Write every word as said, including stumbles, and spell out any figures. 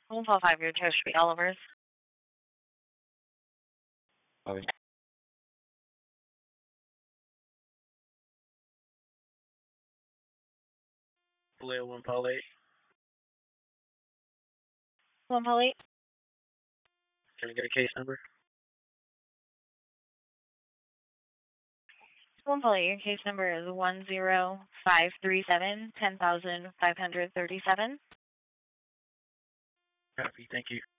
one four five, your toast should be Oliver's. Okay. Blue one Paul eight. one Paul eight. Can I get a case number? one Paul eight, your case number is one zero five three seven, ten thousand five hundred thirty-seven. Copy, thank you.